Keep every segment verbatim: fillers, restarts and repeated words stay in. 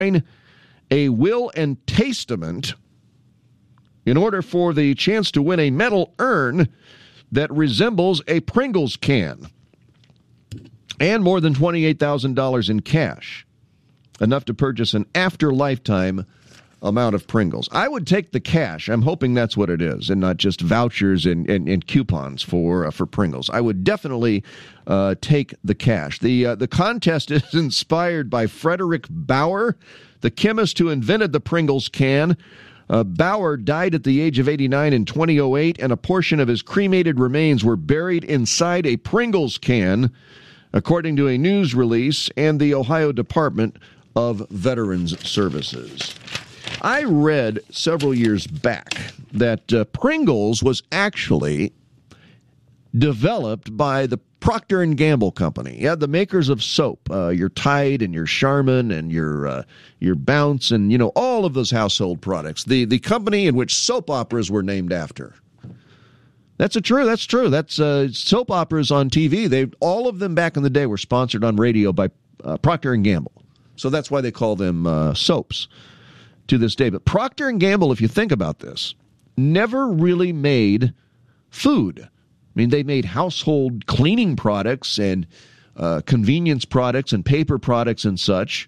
a will and testament in order for the chance to win a metal urn that resembles a Pringles can, and more than twenty-eight thousand dollars in cash, enough to purchase an after-lifetime amount of Pringles. I would take the cash. I'm hoping that's what it is, and not just vouchers and, and, and coupons for uh, for Pringles. I would definitely uh, take the cash. The uh, the contest is inspired by Frederick Bauer, the chemist who invented the Pringles can. Uh, Bauer died at the age of eighty-nine in two thousand eight, and a portion of his cremated remains were buried inside a Pringles can, according to a news release and the Ohio Department of Veterans Services. I read several years back that uh, Pringles was actually developed by the Procter and Gamble company. Yeah, the makers of soap, uh, your Tide and your Charmin and your uh, your Bounce and, you know, all of those household products. The the company in which soap operas were named after. That's a true. That's true. That's uh, soap operas on T V. They all of them back in the day were sponsored on radio by uh, Procter and Gamble. So that's why they call them uh, soaps to this day. But Procter and Gamble, if you think about this, never really made food. I mean, they made household cleaning products and uh, convenience products and paper products and such.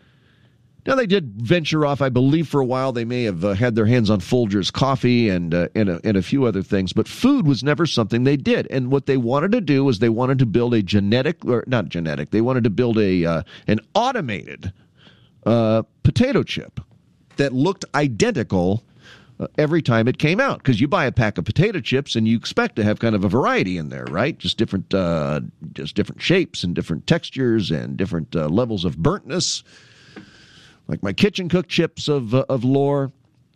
Now, they did venture off, I believe, for a while. They may have uh, had their hands on Folgers coffee and, uh, and, a, and a few other things, but food was never something they did. And what they wanted to do was they wanted to build a genetic, or not genetic, they wanted to build a uh, an automated uh, potato chip that looked identical uh, every time it came out. Because you buy a pack of potato chips and you expect to have kind of a variety in there, right? Just different, uh, just different shapes and different textures and different uh, levels of burntness. Like my kitchen cooked chips of uh, of lore.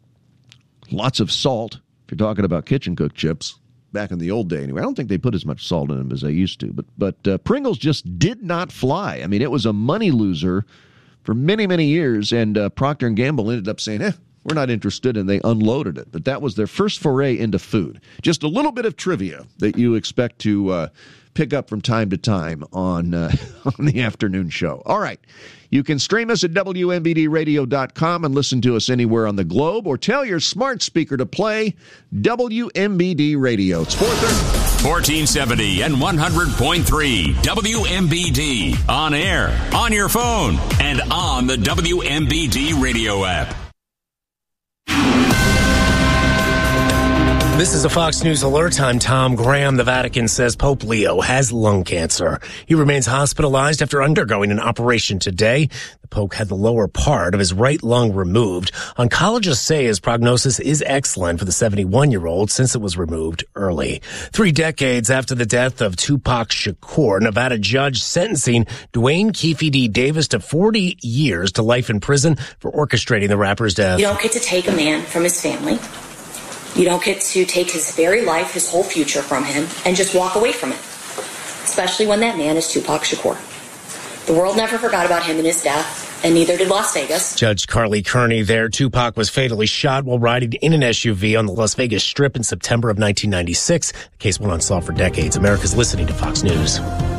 Lots of salt. If you're talking about kitchen cooked chips, back in the old day anyway. I don't think they put as much salt in them as they used to. But but uh, Pringles just did not fly. I mean, it was a money loser for many, many years, and uh, Procter and Gamble ended up saying, eh, we're not interested, and they unloaded it. But that was their first foray into food. Just a little bit of trivia that you expect to uh, pick up from time to time on, uh, on the afternoon show. All right. You can stream us at W M B D radio dot com and listen to us anywhere on the globe, or tell your smart speaker to play W M B D Radio. It's four thirty. fourteen seventy and one hundred point three W M B D. On air, on your phone, and on the W M B D radio app. This is a Fox News alert. I'm Tom Graham. The Vatican says Pope Leo has lung cancer. He remains hospitalized after undergoing an operation today. The Pope had the lower part of his right lung removed. Oncologists say his prognosis is excellent for the seventy-one-year-old since it was removed early. Three decades after the death of Tupac Shakur, Nevada judge sentencing Dwayne Keefe D. Davis to forty years to life in prison for orchestrating the rapper's death. You don't get to take a man from his family. You don't get to take his very life, his whole future from him, and just walk away from it, especially when that man is Tupac Shakur. The world never forgot about him and his death, and neither did Las Vegas. Judge Carly Kearney there. Tupac was fatally shot while riding in an S U V on the Las Vegas Strip in September of nineteen ninety-six. The case went unsolved for decades. America's listening to Fox News.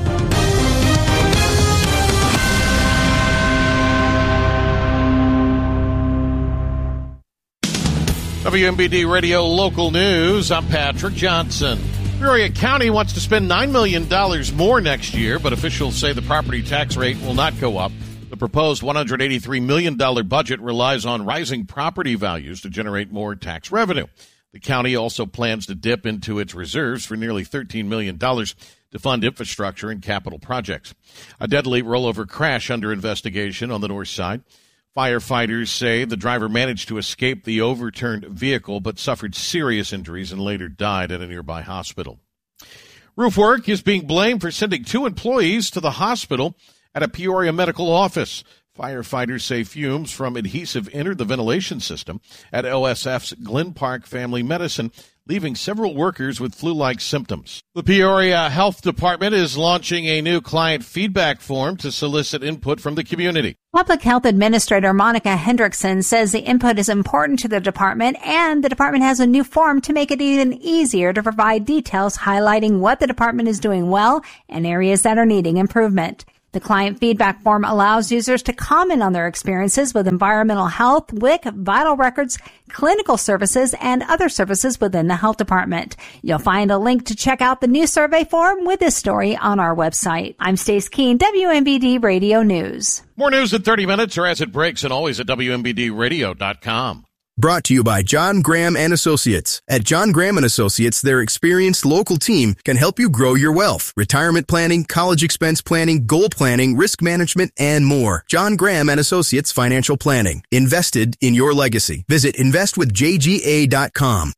W M B D Radio Local News. I'm Patrick Johnson. Peoria County wants to spend nine million dollars more next year, but officials say the property tax rate will not go up. The proposed one hundred eighty-three million dollars budget relies on rising property values to generate more tax revenue. The county also plans to dip into its reserves for nearly thirteen million dollars to fund infrastructure and capital projects. A deadly rollover crash under investigation on the north side. Firefighters say the driver managed to escape the overturned vehicle but suffered serious injuries and later died at a nearby hospital. Roof work is being blamed for sending two employees to the hospital at a Peoria medical office. Firefighters say fumes from adhesive entered the ventilation system at O S F's Glen Park Family Medicine, leaving several workers with flu-like symptoms. The Peoria Health Department is launching a new client feedback form to solicit input from the community. Public Health Administrator Monica Hendrickson says the input is important to the department, and the department has a new form to make it even easier to provide details highlighting what the department is doing well and areas that are needing improvement. The client feedback form allows users to comment on their experiences with environmental health, W I C, vital records, clinical services, and other services within the health department. You'll find a link to check out the new survey form with this story on our website. I'm Stace Keene, W M B D Radio News. More news in thirty minutes or as it breaks, and always at W M B D radio dot com. Brought to you by John Graham and Associates. At John Graham and Associates, their experienced local team can help you grow your wealth. Retirement planning, college expense planning, goal planning, risk management, and more. John Graham and Associates Financial Planning. Invested in your legacy. Visit invest with J G A dot com.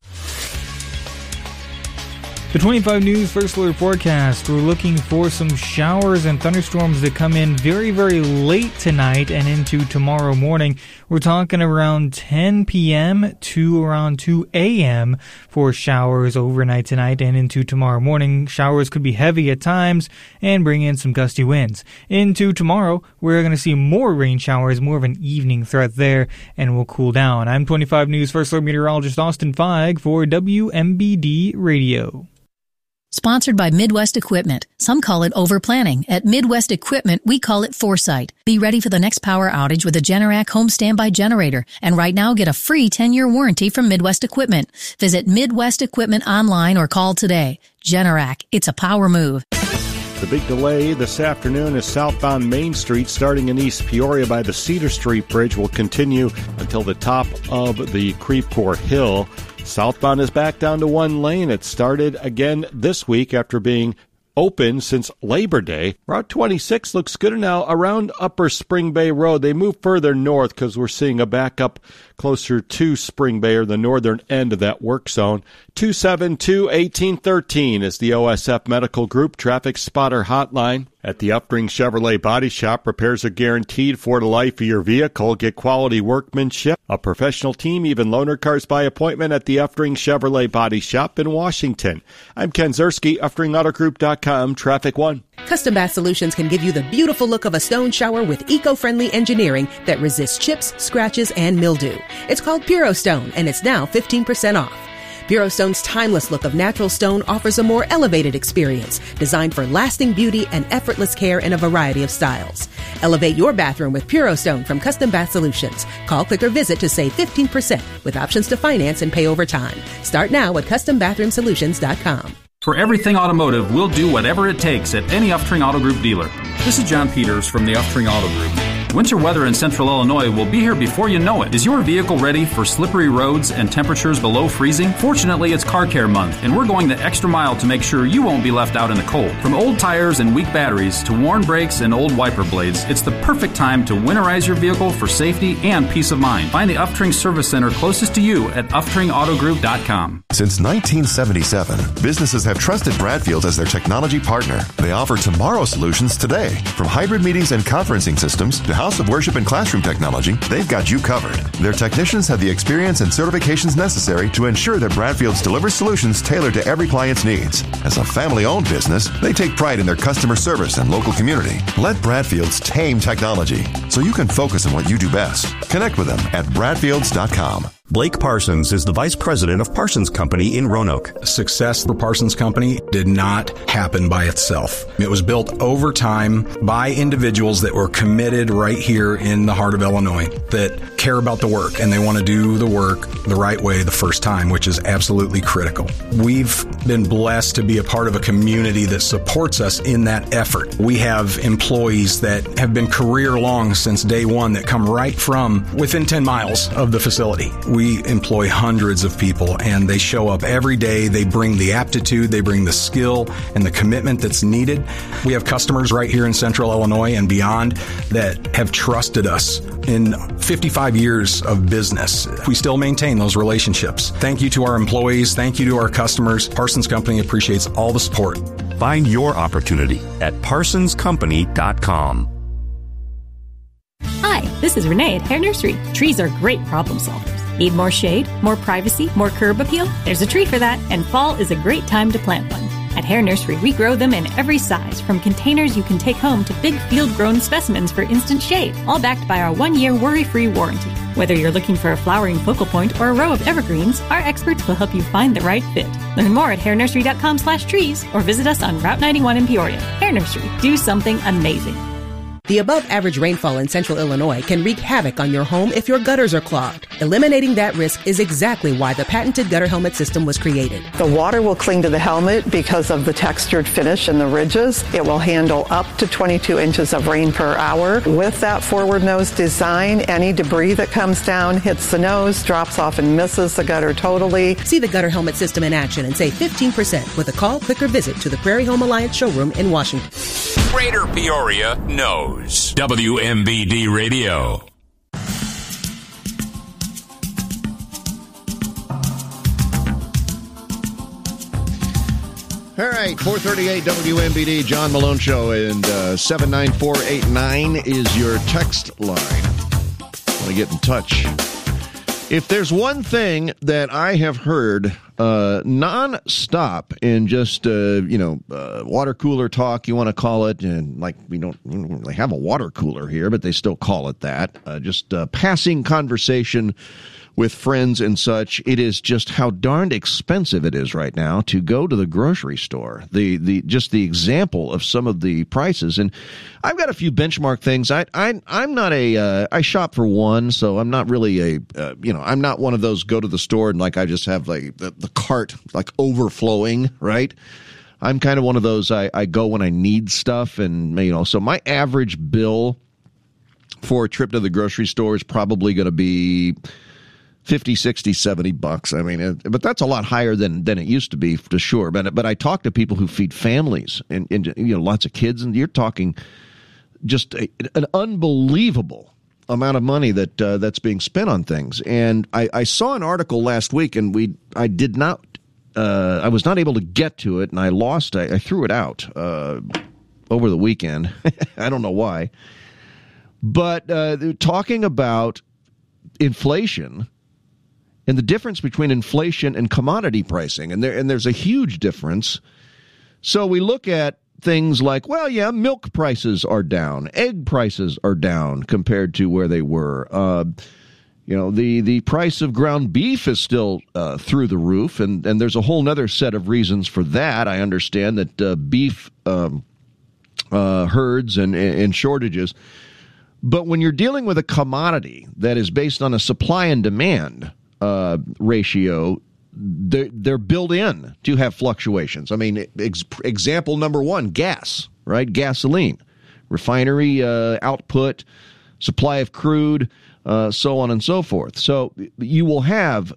The twenty-five News First Alert Forecast. We're looking for some showers and thunderstorms that come in very, very late tonight and into tomorrow morning. We're talking around ten p.m. to around two a.m. for showers overnight tonight and into tomorrow morning. Showers could be heavy at times and bring in some gusty winds. Into tomorrow, we're going to see more rain showers, more of an evening threat there, and we'll cool down. I'm twenty-five News First Alert meteorologist Austin Feig for W M B D Radio. Sponsored by Midwest Equipment. Some call it overplanning. At Midwest Equipment, we call it foresight. Be ready for the next power outage with a Generac home standby generator. And right now, get a free ten-year warranty from Midwest Equipment. Visit Midwest Equipment online or call today. Generac, it's a power move. The big delay this afternoon is southbound Main Street starting in East Peoria by the Cedar Street Bridge will continue until the top of the Creve Coeur Hill. Southbound is back down to one lane. It started again this week after being open since Labor Day. Route twenty-six looks good now around Upper Spring Bay Road. They move further north because we're seeing a backup closer to Spring Bay or the northern end of that work zone. two seven two, one eight one three is the O S F Medical Group Traffic Spotter Hotline. At the Updring Chevrolet Body Shop, repairs are guaranteed for the life of your vehicle. Get quality workmanship, a professional team, even loaner cars by appointment at the Updring Chevrolet Body Shop in Washington. I'm Ken Zerski, Updring Auto Group dot com, Traffic One. Custom Bath Solutions can give you the beautiful look of a stone shower with eco-friendly engineering that resists chips, scratches, and mildew. It's called Puro Stone, and it's now fifteen percent off. Puro Stone's timeless look of natural stone offers a more elevated experience, designed for lasting beauty and effortless care in a variety of styles. Elevate your bathroom with Puro Stone from Custom Bath Solutions. Call, click, or visit to save fifteen percent with options to finance and pay over time. Start now at custom bathroom solutions dot com. For everything automotive, we'll do whatever it takes at any Uptring Auto Group dealer. This is John Peters from the Uptring Auto Group. Winter weather in central Illinois will be here before you know it. Is your vehicle ready for slippery roads and temperatures below freezing? Fortunately, it's Car Care Month, and we're going the extra mile to make sure you won't be left out in the cold. From old tires and weak batteries to worn brakes and old wiper blades, it's the perfect time to winterize your vehicle for safety and peace of mind. Find the Uptring Service Center closest to you at Uptring Auto Group dot com. Since nineteen seventy-seven, businesses have trusted Bradfield as their technology partner. They offer tomorrow solutions today. From hybrid meetings and conferencing systems to house of worship and classroom technology, they've got you covered. Their technicians have the experience and certifications necessary to ensure that Bradfield's delivers solutions tailored to every client's needs. As a family-owned business, they take pride in their customer service and local community. Let Bradfields tame technology so you can focus on what you do best. Connect with them at Bradfields dot com. Blake Parsons is the vice president of Parsons Company in Roanoke. Success for Parsons Company did not happen by itself. It was built over time by individuals that were committed right here in the heart of Illinois, that care about the work and they want to do the work the right way the first time, which is absolutely critical. We've been blessed to be a part of a community that supports us in that effort. We have employees that have been career long since day one that come right from within ten miles of the facility. We employ hundreds of people and they show up every day. They bring the aptitude, they bring the skill and the commitment that's needed. We have customers right here in central Illinois and beyond that have trusted us in fifty-five years of business. We still maintain those relationships. Thank you to our employees. Thank you to our customers. Parsons Company appreciates all the support. Find your opportunity at Parsons Company dot com. Hi, this is Renee at Hair Nursery. Trees are great problem solvers. Need more shade, more privacy, more curb appeal? There's a tree for that, and fall is a great time to plant one. At Hair Nursery, we grow them in every size, from containers you can take home to big field-grown specimens for instant shade, all backed by our one-year worry-free warranty. Whether you're looking for a flowering focal point or a row of evergreens, our experts will help you find the right fit. Learn more at hair nursery dot com slash trees or visit us on Route ninety-one in Peoria. Hair Nursery, do something amazing. The above-average rainfall in central Illinois can wreak havoc on your home if your gutters are clogged. Eliminating that risk is exactly why the patented gutter helmet system was created. The water will cling to the helmet because of the textured finish and the ridges. It will handle up to twenty-two inches of rain per hour. With that forward nose design, any debris that comes down hits the nose, drops off and misses the gutter totally. See the gutter helmet system in action and save fifteen percent with a call, click, or visit to the Prairie Home Alliance showroom in Washington. Greater Peoria knows. W M B D Radio. All right, four thirty-eight W M B D, John Malone Show, and uh, seven nine four eight nine is your text line. Want to get in touch. If there's one thing that I have heard uh, non-stop in just, uh, you know, uh, water cooler talk, you want to call it, and like we don't, we don't really have a water cooler here, but they still call it that, uh, just uh, passing conversation with friends and such, it is just how darned expensive it is right now to go to the grocery store. The the just the example of some of the prices, and I've got a few benchmark things. I I I'm not a uh, I shop for one, so I'm not really a uh, you know I'm not one of those go to the store and like I just have like the, the cart like overflowing, right? I'm kind of one of those I I go when I need stuff, and you know so my average bill for a trip to the grocery store is probably going to be fifty, sixty, seventy bucks. I mean, but that's a lot higher than, than it used to be, for sure. But but I talk to people who feed families and, and you know lots of kids, and you're talking just a, an unbelievable amount of money that uh, that's being spent on things. And I, I saw an article last week, and we I did not uh, I was not able to get to it, and I lost. I, I threw it out uh, over the weekend. I don't know why, but uh, they're talking about inflation. And the difference between inflation and commodity pricing, and there and there's a huge difference. So we look at things like, well, yeah, milk prices are down, egg prices are down compared to where they were. Uh, you know, the the price of ground beef is still uh, through the roof, and and there's a whole other set of reasons for that. I understand that uh, beef um, uh, herds and and shortages, but when you're dealing with a commodity that is based on a supply and demand Uh, ratio, they're, they're built in to have fluctuations. I mean, ex- example number one, gas, right? Gasoline, refinery uh, output, supply of crude, uh, so on and so forth. So you will have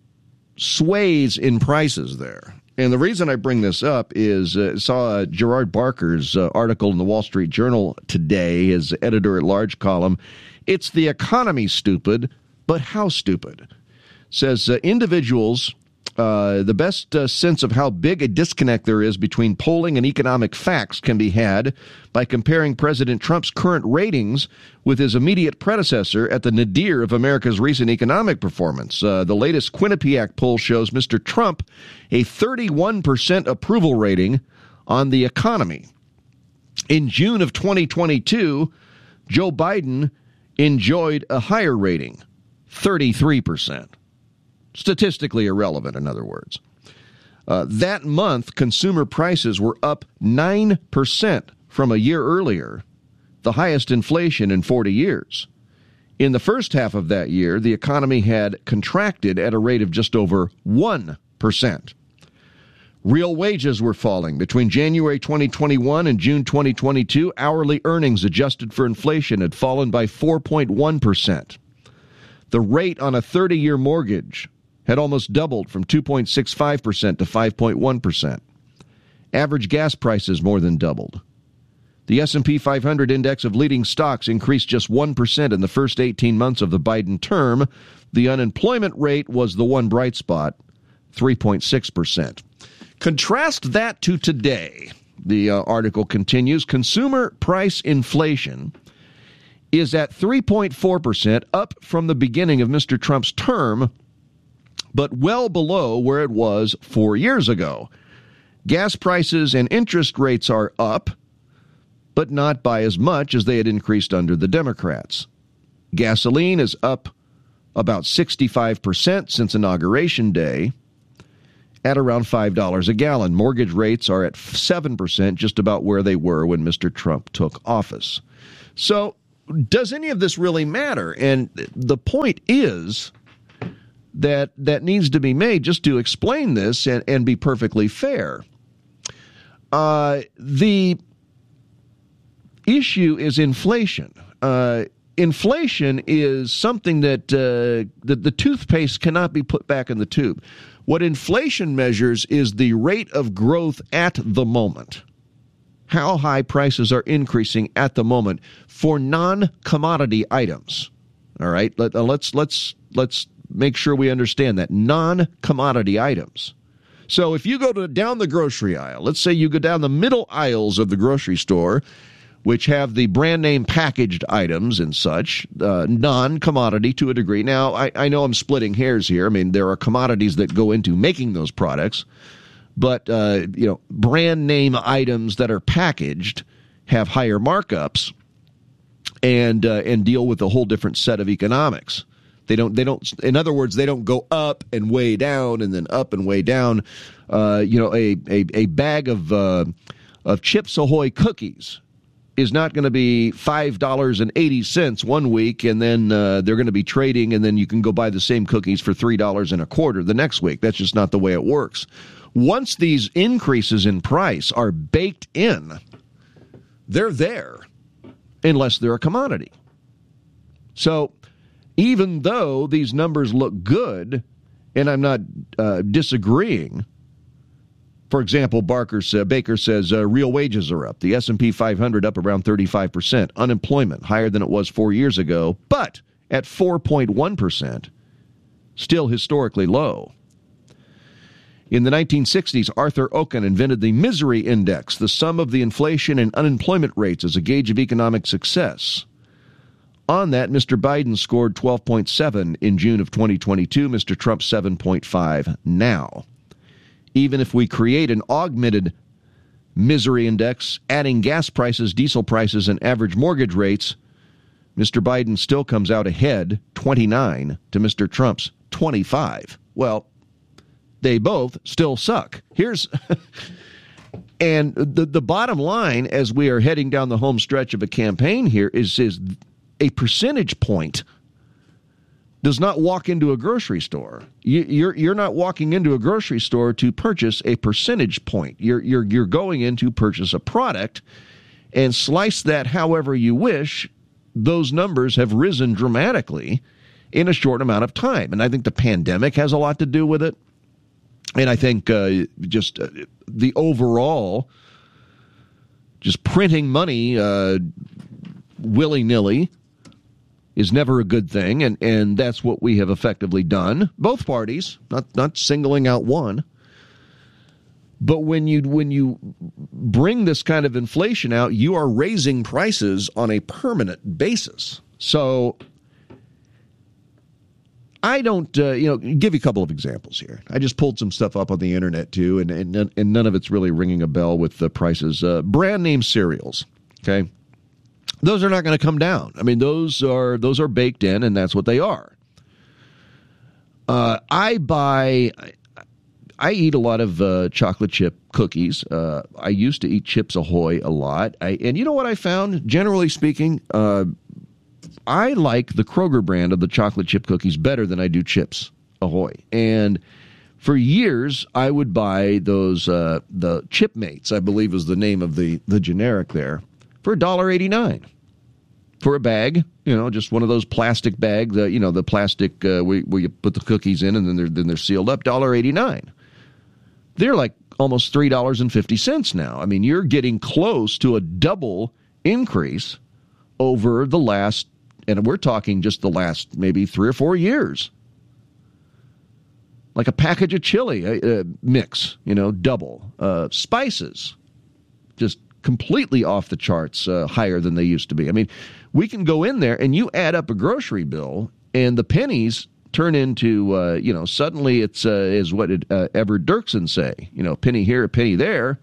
sways in prices there. And the reason I bring this up is I uh, saw uh, Gerard Barker's uh, article in the Wall Street Journal today, his editor-at-large column. It's the economy, stupid, but how stupid? Says uh, individuals, uh, the best uh, sense of how big a disconnect there is between polling and economic facts can be had by comparing President Trump's current ratings with his immediate predecessor at the nadir of America's recent economic performance. Uh, the latest Quinnipiac poll shows Mister Trump a thirty-one percent approval rating on the economy. In June of twenty twenty-two, Joe Biden enjoyed a higher rating, thirty-three percent. Statistically irrelevant, in other words. Uh, that month, consumer prices were up nine percent from a year earlier, the highest inflation in forty years. In the first half of that year, the economy had contracted at a rate of just over one percent. Real wages were falling. Between January twenty twenty-one and June twenty twenty-two, hourly earnings adjusted for inflation had fallen by four point one percent. The rate on a thirty-year mortgage had almost doubled from two point six five percent to five point one percent. Average gas prices more than doubled. The S and P five hundred index of leading stocks increased just one percent in the first eighteen months of the Biden term. The unemployment rate was the one bright spot, three point six percent. Contrast that to today. The uh, article continues. Consumer price inflation is at three point four percent, up from the beginning of Mister Trump's term, but well below where it was four years ago. Gas prices and interest rates are up, but not by as much as they had increased under the Democrats. Gasoline is up about sixty-five percent since Inauguration Day, at around five dollars a gallon. Mortgage rates are at seven percent, just about where they were when Mister Trump took office. So does any of this really matter? And the point is that that needs to be made just to explain this and, and be perfectly fair. Uh, the issue is inflation. Uh, inflation is something that uh, the, the toothpaste cannot be put back in the tube. What inflation measures is the rate of growth at the moment. How high prices are increasing at the moment for non-commodity items. All right, Let, uh, let's let's let's make sure we understand that non-commodity items. So if you go to down the grocery aisle, let's say you go down the middle aisles of the grocery store, which have the brand name packaged items and such, uh, non-commodity to a degree. Now, I, I know I'm splitting hairs here. I mean, there are commodities that go into making those products, but uh, you know, brand name items that are packaged have higher markups and uh, and deal with a whole different set of economics. They don't, they don't, in other words, they don't go up and way down and then up and way down. Uh, you know, a, a, a bag of, uh, of Chips Ahoy cookies is not going to be five dollars and eighty cents one week, and then uh, they're going to be trading, and then you can go buy the same cookies for three dollars and a quarter the next week. That's just not the way it works. Once these increases in price are baked in, they're there, unless they're a commodity. So even though these numbers look good, and I'm not uh, disagreeing, for example, Barker, uh, Baker says uh, real wages are up. The S and P five hundred up around thirty-five percent. Unemployment higher than it was four years ago, but at four point one percent, still historically low. In the nineteen sixties, Arthur Okun invented the Misery Index, the sum of the inflation and unemployment rates as a gauge of economic success. On that, Mister Biden scored twelve point seven in June of twenty twenty-two, Mister Trump seven point five now. Even if we create an augmented misery index, adding gas prices, diesel prices, and average mortgage rates, Mister Biden still comes out ahead, twenty-nine to Mister Trump's twenty-five. Well, they both still suck. Here's... and the, the bottom line, as we are heading down the home stretch of a campaign here, is, is a percentage point does not walk into a grocery store. You, you're you're not walking into a grocery store to purchase a percentage point. You're you're you're going in to purchase a product, and slice that however you wish. Those numbers have risen dramatically in a short amount of time, and I think the pandemic has a lot to do with it. And I think uh, just uh, the overall, just printing money uh, willy-nilly is never a good thing, and, and that's what we have effectively done. Both parties, not not singling out one. But when you when you bring this kind of inflation out, you are raising prices on a permanent basis. So I don't, uh, you know, give you a couple of examples here. I just pulled some stuff up on the internet too, and and, and none of it's really ringing a bell with the prices. Uh, brand name cereals, okay. Those are not going to come down. I mean, those are those are baked in, and that's what they are. Uh, I buy, I eat a lot of uh, chocolate chip cookies. Uh, I used to eat Chips Ahoy a lot. I, and you know what I found? Generally speaking, uh, I like the Kroger brand of the chocolate chip cookies better than I do Chips Ahoy. And for years, I would buy those, uh, the Chipmates, I believe is the name of the, the generic there, for one dollar and eighty-nine cents for a bag, you know, just one of those plastic bags, uh, you know, the plastic uh, where, where you put the cookies in and then they're, then they're sealed up, one dollar and eighty-nine cents. They're like almost three dollars and fifty cents now. I mean, you're getting close to a double increase over the last, and we're talking just the last maybe three or four years. Like a package of chili uh, mix, you know, double. Uh, spices, just completely off the charts, uh, higher than they used to be. I mean, we can go in there and you add up a grocery bill and the pennies turn into, uh, you know, suddenly it's, uh, is what did uh, Everett Dirksen say, you know, penny here, a penny there,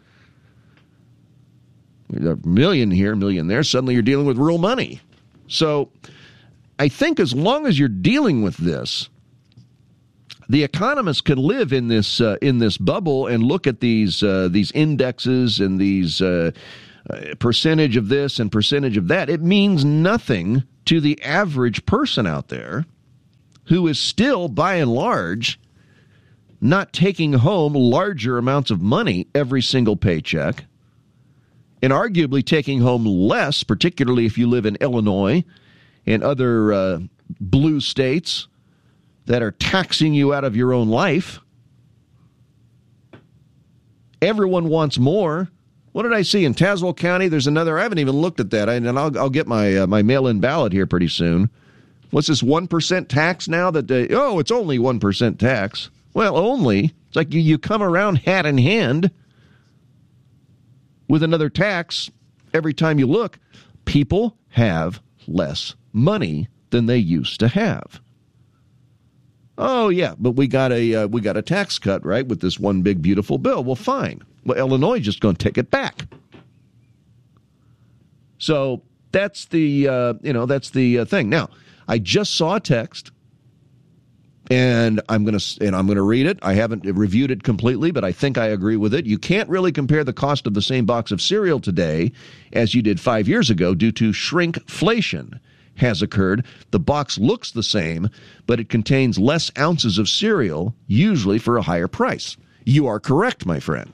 a million here, a million there. Suddenly you're dealing with real money. So I think as long as you're dealing with this, the economists can live in this uh, in this bubble and look at these uh, these indexes and these uh, uh, percentage of this and percentage of that. It means nothing to the average person out there who is still, by and large, not taking home larger amounts of money every single paycheck, and arguably taking home less, particularly if you live in Illinois and other uh, blue states that are taxing you out of your own life. Everyone wants more. What did I see in Tazewell County? There's another. I haven't even looked at that, and I'll, I'll get my uh, my mail-in ballot here pretty soon. What's this one percent tax now? That uh, oh, it's only one percent tax. Well, only. It's like you, you come around hat in hand with another tax every time you look. People have less money than they used to have. Oh yeah, but we got a uh, we got a tax cut, right, with this one big beautiful bill. Well, fine. Well, Illinois is just going to take it back. So that's the uh, you know that's the uh, thing. Now, I just saw a text, and I'm going to and I'm going to read it. I haven't reviewed it completely, but I think I agree with it. You can't really compare the cost of the same box of cereal today as you did five years ago due to shrinkflation has occurred. The box looks the same, but it contains less ounces of cereal, usually for a higher price. You are correct, my friend.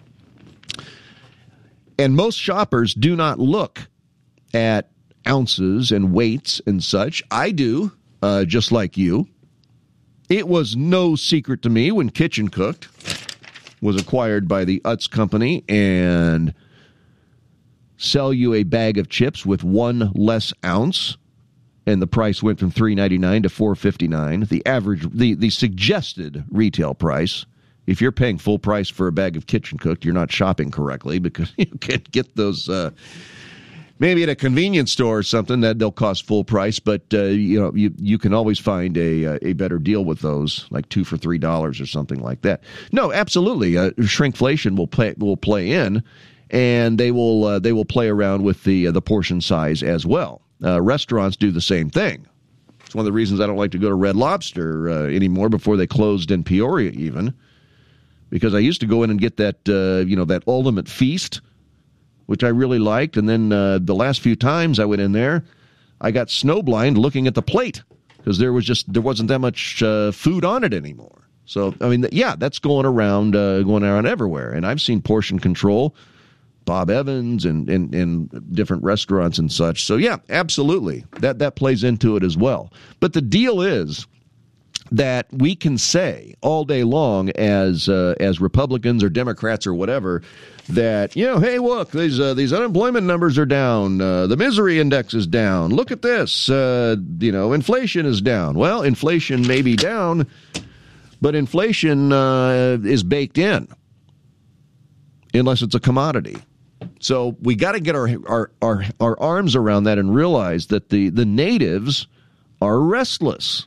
And most shoppers do not look at ounces and weights and such. I do, uh, just like you. It was no secret to me when Kitchen Cooked was acquired by the Utz Company and sell you a bag of chips with one less ounce, and the price went from three ninety-nine to four fifty-nine. The average, the, the suggested retail price. If you're paying full price for a bag of Kitchen Cooked, you're not shopping correctly, because you can't get those. Uh, maybe at a convenience store or something that they'll cost full price, but uh, you know you you can always find a a better deal with those, like two for three dollars or something like that. No, absolutely, uh, shrinkflation will play will play in, and they will uh, they will play around with the uh, the portion size as well. Uh, restaurants do the same thing. It's one of the reasons I don't like to go to Red Lobster uh, anymore. Before they closed in Peoria, even, because I used to go in and get that uh, you know that ultimate feast, which I really liked. And then uh, the last few times I went in there, I got snowblind looking at the plate because there was just there wasn't that much uh, food on it anymore. So I mean, yeah, that's going around uh, going around everywhere. And I've seen portion control, Bob Evans, and and, and different restaurants and such. So yeah, absolutely, that that plays into it as well. But the deal is that we can say all day long as uh, as Republicans or Democrats or whatever that, you know, hey, look, these uh, these unemployment numbers are down, uh, the misery index is down, look at this, uh, you know, inflation is down. Well, inflation may be down, but inflation uh, is baked in unless it's a commodity. So we got to get our, our our our arms around that and realize that the the natives are restless.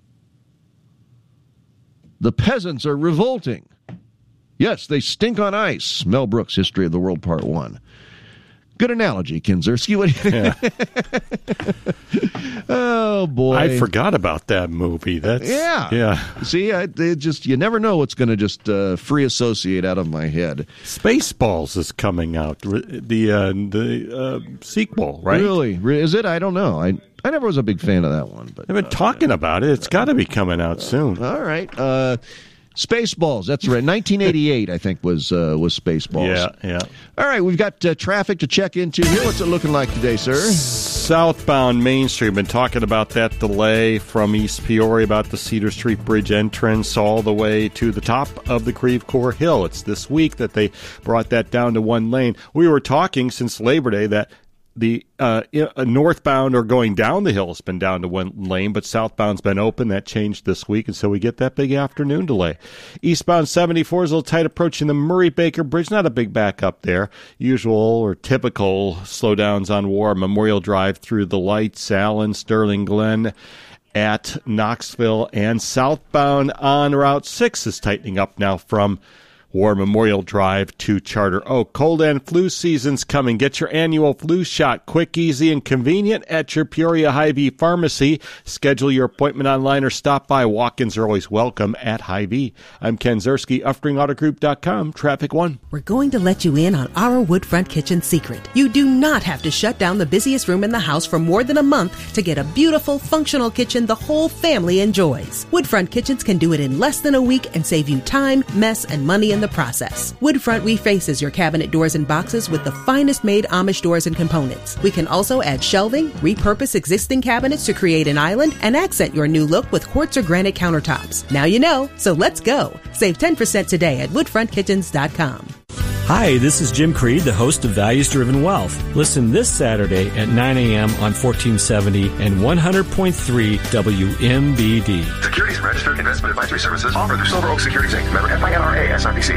The peasants are revolting. Yes, they stink on ice. Mel Brooks, History of the World, Part One. Good analogy, Kinzerski. Yeah. Oh boy, I forgot about that movie. That's yeah, yeah. See, I it just you never know what's going to just uh, free associate out of my head. Spaceballs is coming out. The uh, the uh, sequel, right? Really? Is it? I don't know. I. I never was a big fan of that one. But I've been uh, talking about it. It's got to be coming out soon. All right. Uh, Spaceballs. That's right. nineteen eighty-eight, I think, was uh, was Spaceballs. Yeah, yeah. All right. We've got uh, traffic to check into here. What's it looking like today, sir? Southbound Main Street. Been talking about that delay from East Peoria, about the Cedar Street Bridge entrance all the way to the top of the Creve Coeur Hill. It's this week that they brought that down to one lane. We were talking since Labor Day that the uh, northbound or going down the hill has been down to one lane, but southbound's been open. That changed this week, and so we get that big afternoon delay. Eastbound seventy-four is a little tight approaching the Murray-Baker Bridge. Not a big backup there. Usual or typical slowdowns on War Memorial Drive through the lights, Allen, Sterling Glen at Knoxville, and southbound on Route six is tightening up now from War Memorial Drive to Charter Oak. Cold and flu season's coming. Get your annual flu shot quick, easy, and convenient at your Peoria Hy-Vee pharmacy. Schedule your appointment online or stop by. Walk-ins are always welcome at Hy-Vee. I'm Ken Zerski, Uftring Auto Group dot com, Traffic One. We're going to let you in on our Woodfront Kitchen secret. You do not have to shut down the busiest room in the house for more than a month to get a beautiful, functional kitchen the whole family enjoys. Woodfront Kitchens can do it in less than a week and save you time, mess, and money in the process. Woodfront refaces your cabinet doors and boxes with the finest made Amish doors and components. We can also add shelving, repurpose existing cabinets to create an island, and accent your new look with quartz or granite countertops. Now you know, so let's go. Save ten percent today at woodfront kitchens dot com. Hi, this is Jim Creed, the host of Values Driven Wealth. Listen this Saturday at nine a.m. on fourteen seventy and one hundred point three W M B D. Securities and registered investment advisory services offered through Silver Oak Securities Incorporated. Member F I N R A S I P C.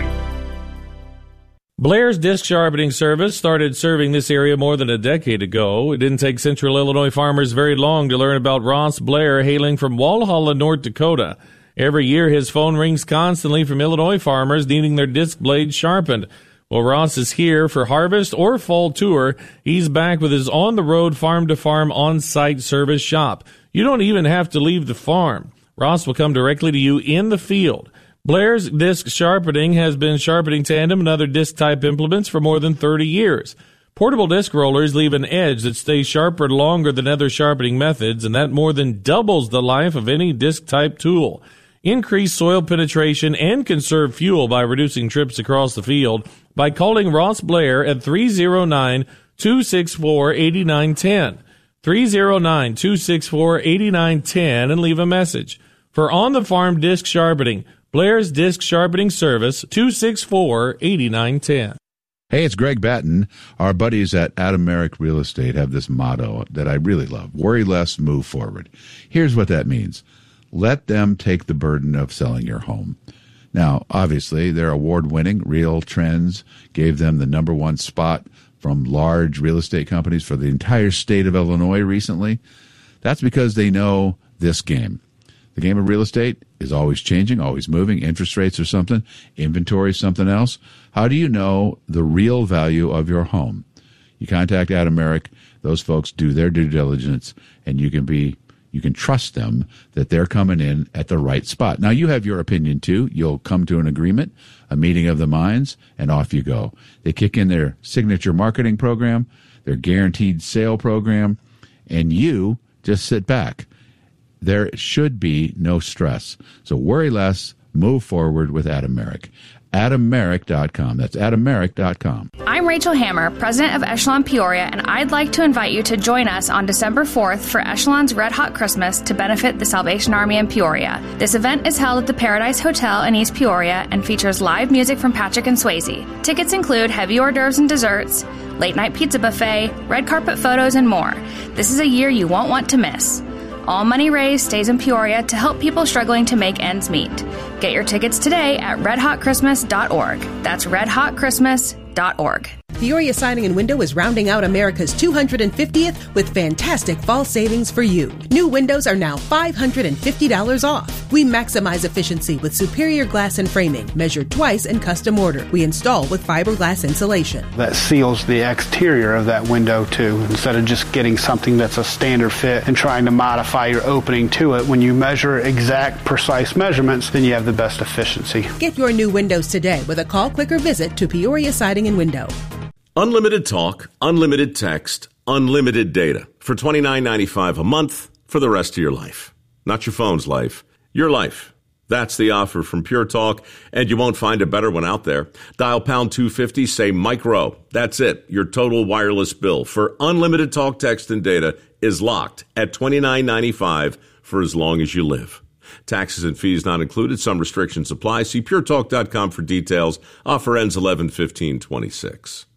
Blair's Disc Sharpening Service started serving this area more than a decade ago. It didn't take Central Illinois farmers very long to learn about Ross Blair, hailing from Walhalla, North Dakota. Every year, his phone rings constantly from Illinois farmers needing their disc blades sharpened. Well, Ross is here for harvest or fall tour. He's back with his on-the-road, farm-to-farm, on-site service shop. You don't even have to leave the farm. Ross will come directly to you in the field. Blair's Disc Sharpening has been sharpening tandem and other disc-type implements for more than thirty years. Portable disc rollers leave an edge that stays sharper longer than other sharpening methods, and that more than doubles the life of any disc-type tool. Increase soil penetration and conserve fuel by reducing trips across the field by calling Ross Blair at three oh nine, two six four, eight nine one zero, three oh nine, two six four, eight nine one zero, and leave a message. For on-the-farm disc sharpening, Blair's Disc Sharpening Service, two six four, eight nine one zero. Hey, it's Greg Batten. Our buddies at Adam Merrick Real Estate have this motto that I really love: worry less, move forward. Here's what that means. Let them take the burden of selling your home. Now, obviously, their award-winning Real Trends gave them the number one spot from large real estate companies for the entire state of Illinois recently. That's because they know this game. The game of real estate is always changing, always moving. Interest rates are something, inventory is something else. How do you know the real value of your home? You contact Adam Merrick. Those folks do their due diligence, and you can be You can trust them that they're coming in at the right spot. Now, you have your opinion, too. You'll come to an agreement, a meeting of the minds, and off you go. They kick in their signature marketing program, their guaranteed sale program, and you just sit back. There should be no stress. So worry less, move forward with Adam Merrick. Adam Merrick dot com. That's Adam Merrick dot com. I'm Rachel Hammer, president of Echelon Peoria, and I'd like to invite you to join us on December fourth for Echelon's Red Hot Christmas to benefit the Salvation Army in Peoria. This event is held at the Paradise Hotel in East Peoria and features live music from Patrick and Swayze. Tickets include heavy hors d'oeuvres and desserts, late-night pizza buffet, red carpet photos, and more. This is a year you won't want to miss. All money raised stays in Peoria to help people struggling to make ends meet. Get your tickets today at red hot christmas dot org. That's red hot christmas dot org. Peoria Siding and Window is rounding out America's two hundred fiftieth with fantastic fall savings for you. New windows are now five hundred fifty dollars off. We maximize efficiency with superior glass and framing, measured twice and custom ordered. We install with fiberglass insulation. That seals the exterior of that window too, instead of just getting something that's a standard fit and trying to modify your opening to it. When you measure exact, precise measurements, then you have the best efficiency. Get your new windows today with a call, click, or visit to Peoria Siding and Window. Unlimited talk, unlimited text, unlimited data for twenty-nine ninety-five a month for the rest of your life. Not your phone's life, your life. That's the offer from Pure Talk, and you won't find a better one out there. Dial pound two fifty, say Mike Rowe. That's it. Your total wireless bill for unlimited talk, text, and data is locked at twenty-nine ninety-five for as long as you live. Taxes and fees not included. Some restrictions apply. See pure talk dot com for details. Offer ends eleven fifteen twenty-six.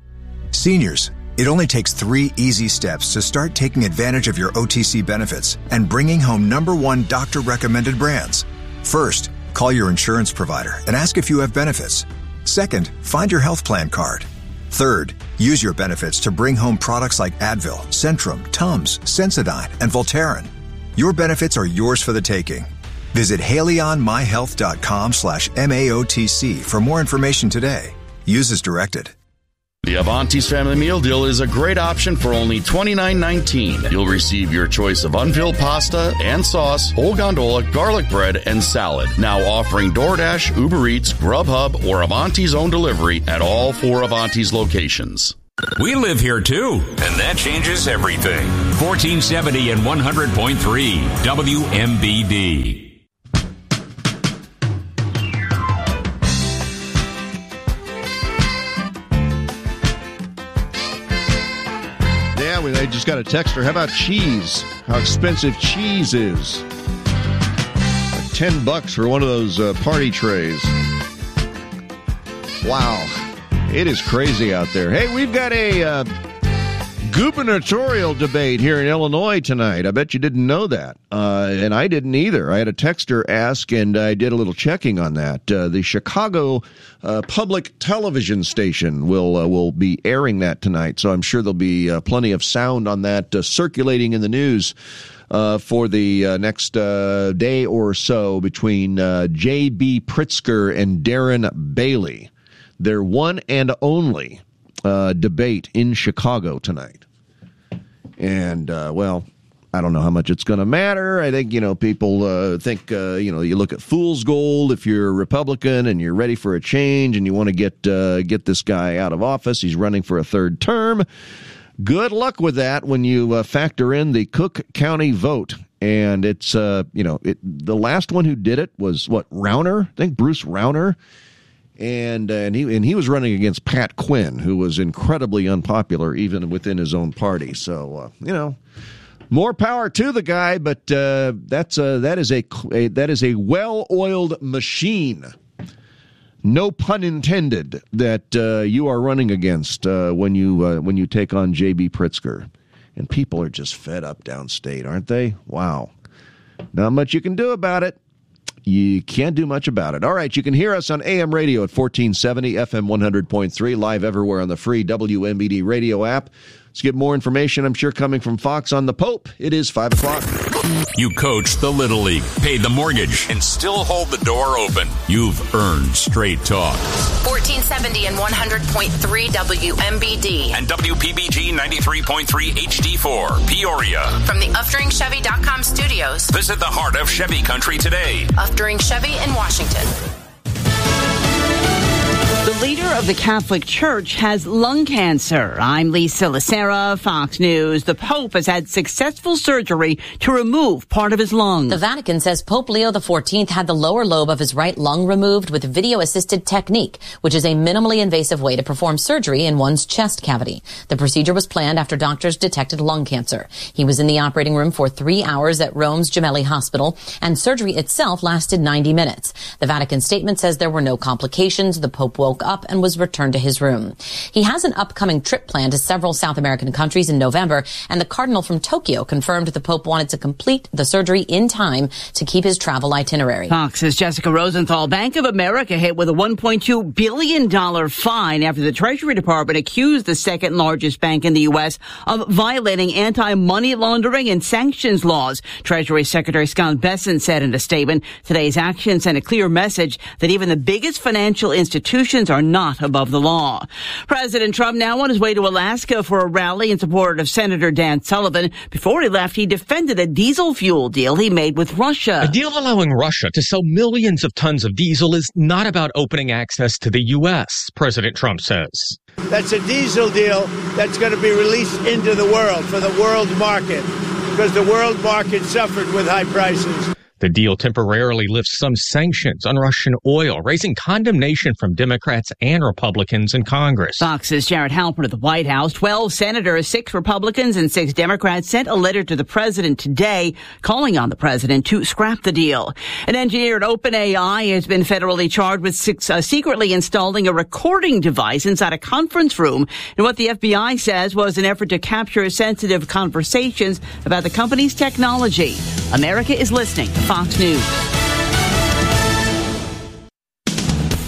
Seniors, it only takes three easy steps to start taking advantage of your O T C benefits and bringing home number one doctor-recommended brands. First, call your insurance provider and ask if you have benefits. Second, find your health plan card. Third, use your benefits to bring home products like Advil, Centrum, Tums, Sensodyne, and Voltaren. Your benefits are yours for the taking. Visit haleyonmyhealth.com slash MAOTC for more information today. Use as directed. The Avanti's Family Meal Deal is a great option for only twenty-nine nineteen. You'll receive your choice of unfilled pasta and sauce, whole gondola, garlic bread, and salad. Now offering DoorDash, Uber Eats, Grubhub, or Avanti's own delivery at all four Avanti's locations. We live here too, and that changes everything. fourteen seventy and one hundred point three W M B D. Yeah, we they just got a texter. How about cheese? How expensive cheese is. Like ten bucks for one of those uh, party trays. Wow. It is crazy out there. Hey, we've got a uh, gubernatorial debate here in Illinois tonight. I bet you didn't know that. Uh, and I didn't either. I had a texter ask, and I did a little checking on that. Uh, the Chicago uh, Public Television Station will uh, will be airing that tonight, so I'm sure there'll be uh, plenty of sound on that uh, circulating in the news uh, for the uh, next uh, day or so between uh, J B. Pritzker and Darren Bailey. Their one and only uh, debate in Chicago tonight. And, uh, well, I don't know how much it's going to matter. I think, you know, people uh, think, uh, you know, you look at fool's gold if you're a Republican and you're ready for a change and you want to get uh, get this guy out of office. He's running for a third term. Good luck with that when you uh, factor in the Cook County vote. And it's, uh, you know, it, the last one who did it was, what, Rauner? I think Bruce Rauner. And uh, and he and he was running against Pat Quinn, who was incredibly unpopular even within his own party. So uh, you know, more power to the guy, but uh, that's a, that is a, a that is a well-oiled machine. No pun intended. That uh, you are running against uh, when you uh, when you take on J B. Pritzker, and people are just fed up downstate, aren't they? Wow, not much you can do about it. You can't do much about it. All right, you can hear us on A M radio at fourteen seventy, F M one hundred point three, live everywhere on the free W M B D radio app. Let's get more information, I'm sure, coming from Fox on the Pope. It is five o'clock. You coach the Little League, paid the mortgage, and still hold the door open. You've earned straight talk. fourteen seventy and one hundred point three W M B D. And W P B G ninety-three point three H D four, Peoria. From the Uftring Chevy dot com studios. Visit the heart of Chevy country today. Uftring Chevy in Washington. The leader of the Catholic Church has lung cancer. I'm Lisa Lacera, Fox News. The Pope has had successful surgery to remove part of his lung. The Vatican says Pope Leo the fourteenth had the lower lobe of his right lung removed with video-assisted technique, which is a minimally invasive way to perform surgery in one's chest cavity. The procedure was planned after doctors detected lung cancer. He was in the operating room for three hours at Rome's Gemelli Hospital, and surgery itself lasted ninety minutes. The Vatican statement says there were no complications. The Pope woke up and was returned to his room. He has an upcoming trip planned to several South American countries in November, and the Cardinal from Tokyo confirmed the Pope wanted to complete the surgery in time to keep his travel itinerary. Fox's Jessica Rosenthal. Bank of America hit with a one point two billion dollars fine after the Treasury Department accused the second largest bank in the U S of violating anti-money laundering and sanctions laws. Treasury Secretary Scott Bessent said in a statement, today's action sent a clear message that even the biggest financial institutions are not above the law. President Trump now on his way to Alaska for a rally in support of Senator Dan Sullivan. Before he left, he defended a diesel fuel deal he made with Russia. A deal allowing Russia to sell millions of tons of diesel is not about opening access to the U S, President Trump says. That's a diesel deal that's going to be released into the world for the world market because the world market suffered with high prices. The deal temporarily lifts some sanctions on Russian oil, raising condemnation from Democrats and Republicans in Congress. Fox's Jared Halpern at the White House. Twelve senators, six Republicans, and six Democrats sent a letter to the president today calling on the president to scrap the deal. An engineer at OpenAI has been federally charged with six, uh, secretly installing a recording device inside a conference room in what the F B I says was an effort to capture sensitive conversations about the company's technology. America is listening to Fox News.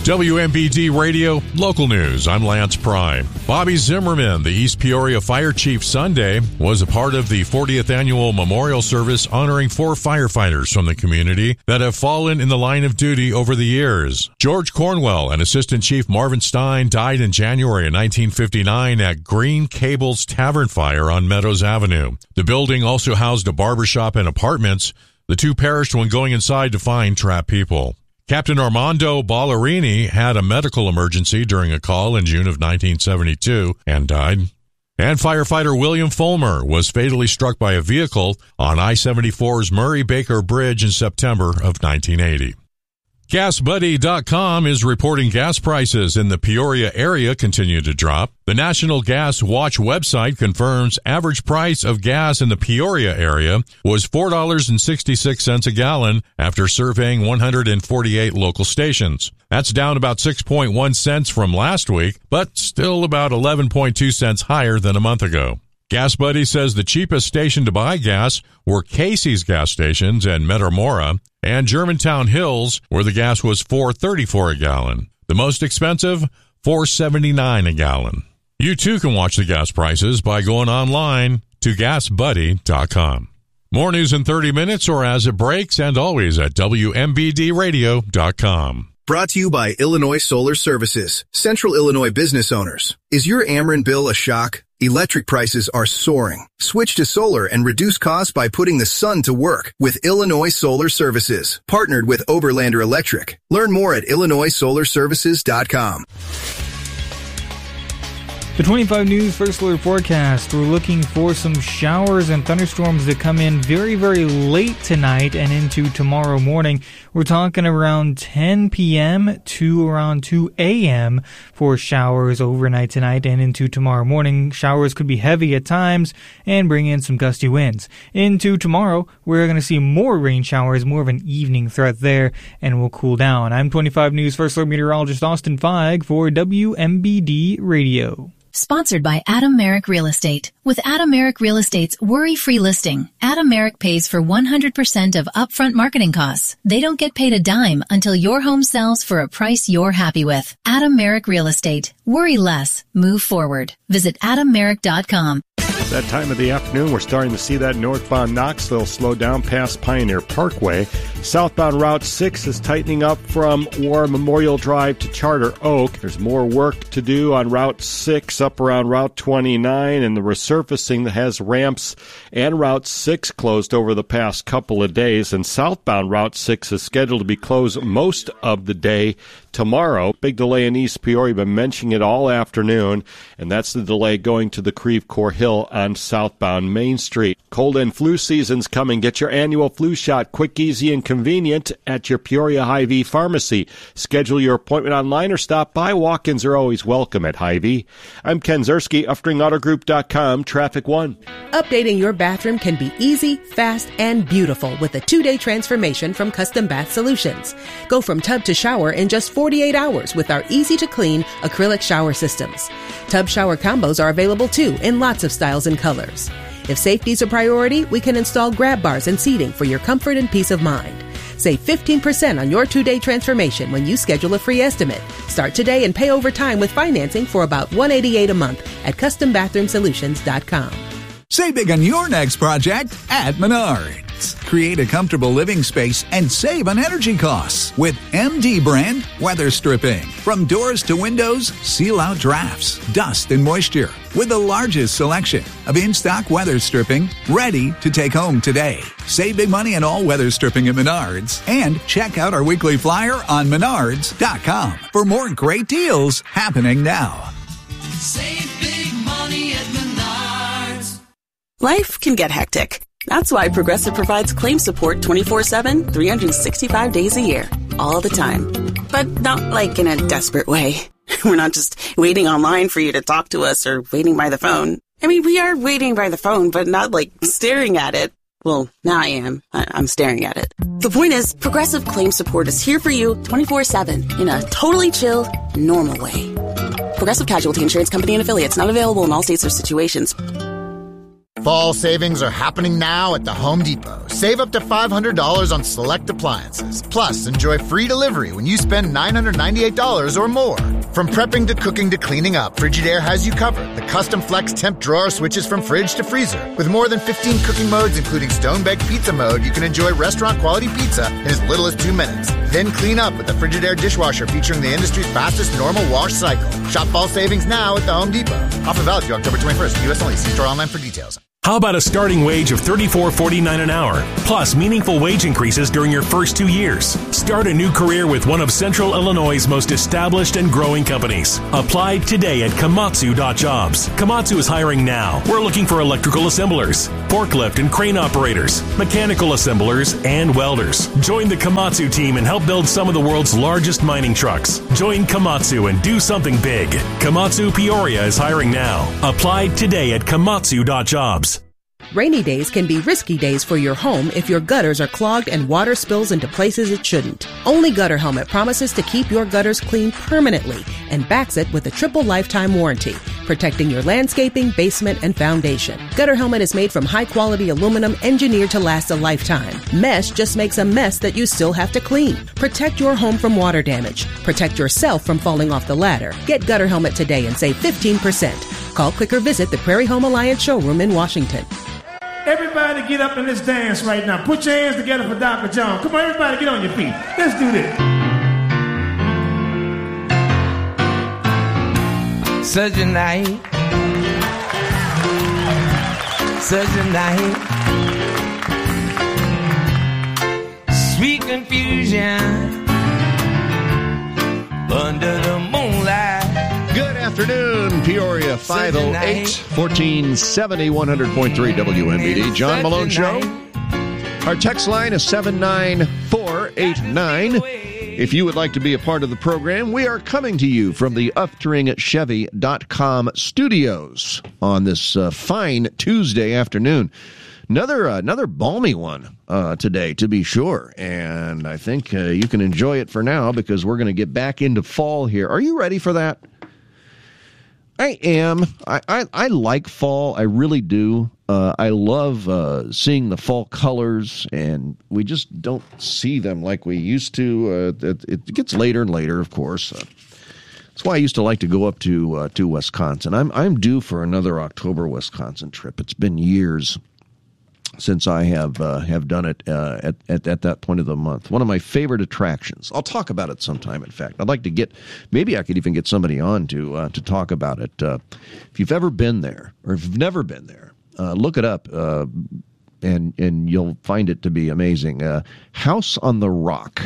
W M B D Radio Local News. I'm Lance Pry. Bobby Zimmerman, the East Peoria Fire Chief Sunday, was a part of the fortieth annual memorial service honoring four firefighters from the community that have fallen in the line of duty over the years. George Cornwell and Assistant Chief Marvin Stein died in January of nineteen fifty-nine at Green Cable's Tavern Fire on Meadows Avenue. The building also housed a barbershop and apartments. The two perished when going inside to find trapped people. Captain Armando Ballerini had a medical emergency during a call in June of nineteen seventy-two and died. And firefighter William Fulmer was fatally struck by a vehicle on I seventy-four's Murray Baker Bridge in September of nineteen eighty. Gas Buddy dot com is reporting gas prices in the Peoria area continue to drop. The National Gas Watch website confirms average price of gas in the Peoria area was four dollars and sixty-six cents a gallon after surveying one hundred forty-eight local stations. That's down about six point one cents from last week, but still about eleven point two cents higher than a month ago. Gas Buddy says the cheapest station to buy gas were Casey's gas stations and Metamora, and Germantown Hills, where the gas was four dollars and thirty-four cents a gallon. The most expensive, four dollars and seventy-nine cents a gallon. You too can watch the gas prices by going online to gas buddy dot com. More news in thirty minutes or as it breaks, and always at W M B D radio dot com. Brought to you by Illinois Solar Services, Central Illinois business owners. Is your Ameren bill a shock? Electric prices are soaring. Switch to solar and reduce costs by putting the sun to work with Illinois Solar Services, partnered with Oberlander Electric. Learn more at illinois solar services dot com. The twenty-five News First Alert Forecast. We're looking for some showers and thunderstorms that come in very, very late tonight and into tomorrow morning. We're talking around ten p.m. to around two a.m. for showers overnight tonight and into tomorrow morning. Showers could be heavy at times and bring in some gusty winds. Into tomorrow, we're going to see more rain showers, more of an evening threat there, and we'll cool down. I'm twenty-five News First Alert Meteorologist Austin Feig for W M B D Radio. Sponsored by Adam Merrick Real Estate. With Adam Merrick Real Estate's worry-free listing, Adam Merrick pays for one hundred percent of upfront marketing costs. They don't get paid a dime until your home sells for a price you're happy with. Adam Merrick Real Estate. Worry less. Move forward. Visit adam merrick dot com. That time of the afternoon, we're starting to see that northbound Knoxville slow down past Pioneer Parkway. Southbound Route six is tightening up from War Memorial Drive to Charter Oak. There's more work to do on Route six up around Route twenty-nine, and the resurfacing that has ramps and Route six closed over the past couple of days. And southbound Route six is scheduled to be closed most of the day tomorrow. Big delay in East Peoria. Been mentioning it all afternoon, and that's the delay going to the Creve Coeur Hill on southbound Main Street. Cold and flu season's coming. Get your annual flu shot quick, easy, and convenient at your Peoria Hy-Vee pharmacy. Schedule your appointment online or stop by. Walk-ins are always welcome at Hy-Vee. I'm Ken Zerski, Uftring Auto Group dot com, Traffic One. Updating your bathroom can be easy, fast, and beautiful with a two-day transformation from Custom Bath Solutions. Go from tub to shower in just forty-eight hours with our easy-to-clean acrylic shower systems. Tub shower combos are available too in lots of styles and colors. If safety's a priority, we can install grab bars and seating for your comfort and peace of mind. Save fifteen percent on your two-day transformation when you schedule a free estimate. Start today and pay over time with financing for about one hundred eighty-eight dollars a month at custom bathroom solutions dot com. Save big on your next project at Menards. Create a comfortable living space and save on energy costs with M D brand weather stripping. From doors to windows, seal out drafts, dust, and moisture with the largest selection of in-stock weather stripping ready to take home today. Save big money on all weather stripping at Menards and check out our weekly flyer on menards dot com for more great deals happening now. Save big money at Menards. Life can get hectic. That's why Progressive provides claim support twenty-four seven, three hundred sixty-five days a year, all the time. But not like in a desperate way. We're not just waiting online for you to talk to us or waiting by the phone. I mean, we are waiting by the phone, but not like staring at it. Well, now I am. I- I'm staring at it. The point is, Progressive claim support is here for you twenty-four seven in a totally chill, normal way. Progressive Casualty Insurance Company and Affiliates, not available in all states or situations. Fall savings are happening now at the Home Depot. Save up to five hundred dollars on select appliances. Plus, enjoy free delivery when you spend nine hundred ninety-eight dollars or more. From prepping to cooking to cleaning up, Frigidaire has you covered. The custom flex temp drawer switches from fridge to freezer. With more than fifteen cooking modes, including stone-baked pizza mode, you can enjoy restaurant-quality pizza in as little as two minutes. Then clean up with the Frigidaire dishwasher featuring the industry's fastest normal wash cycle. Shop fall savings now at the Home Depot. Offer valid through October twenty-first. U S only. See store online for details. How about a starting wage of thirty-four dollars and forty-nine cents an hour, plus meaningful wage increases during your first two years? Start a new career with one of Central Illinois' most established and growing companies. Apply today at Komatsu dot jobs. Komatsu is hiring now. We're looking for electrical assemblers, forklift and crane operators, mechanical assemblers, and welders. Join the Komatsu team and help build some of the world's largest mining trucks. Join Komatsu and do something big. Komatsu Peoria is hiring now. Apply today at Komatsu dot jobs. Rainy days can be risky days for your home if your gutters are clogged and water spills into places it shouldn't. Only Gutter Helmet promises to keep your gutters clean permanently and backs it with a triple lifetime warranty, protecting your landscaping, basement, and foundation. Gutter Helmet is made from high-quality aluminum engineered to last a lifetime. Mesh just makes a mess that you still have to clean. Protect your home from water damage. Protect yourself from falling off the ladder. Get Gutter Helmet today and save fifteen percent. Call, click, or visit the Prairie Home Alliance showroom in Washington. Everybody get up and let's dance right now. Put your hands together for Doctor John. Come on, everybody get on your feet. Let's do this. Such a night. Such a night. Sweet confusion under the moonlight. Good afternoon, Peoria, five oh eight, fourteen seventy, one hundred point three W M B D. John Malone Show. Our text line is seven nine four eight nine. If you would like to be a part of the program, we are coming to you from the Uftring Chevy dot com studios on this uh, fine Tuesday afternoon. Another uh, another balmy one uh, today, to be sure, and I think uh, you can enjoy it for now because we're going to get back into fall here. Are you ready for that? I am. I, I, I like fall. I really do. Uh, I love uh, seeing the fall colors, and we just don't see them like we used to. Uh, it, it gets later and later, of course. Uh, that's why I used to like to go up to uh, to Wisconsin. I'm I'm due for another October Wisconsin trip. It's been years since I have uh, have done it uh, at, at at that point of the month. One of my favorite attractions. I'll talk about it sometime. In fact, I'd like to get maybe I could even get somebody on to uh, to talk about it. Uh, if you've ever been there, or if you've never been there, uh, look it up, uh, and and you'll find it to be amazing. Uh, House on the Rock,